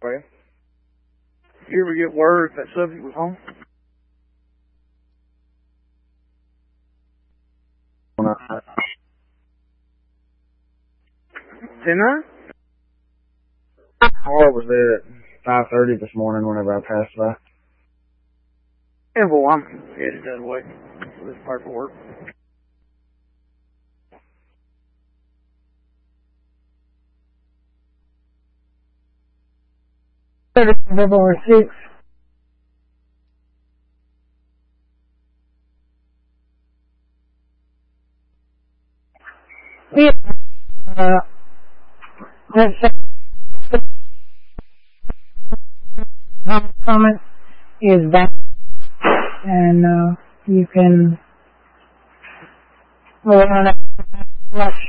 Well, you ever get word if that subject was home? Didn't I? Car was there at 5:30 this morning whenever I passed by. Yeah, well, I'm headed that way for this paperwork. February 6th. Yeah. Comment is back, and you can. Well, I'm not